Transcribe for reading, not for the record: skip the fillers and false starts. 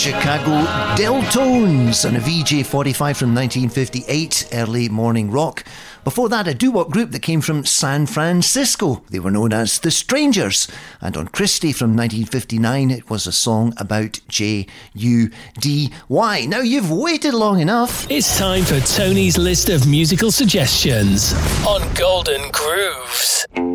Chicago Deltones and a VJ45 from 1958, early morning rock. Before that, a doo-wop group that came from San Francisco. They were known as The Strangers. And on Christie from 1959, it was a song about J-U-D-Y. Now, you've waited long enough. It's time for Tony's list of musical suggestions on Golden Grooves.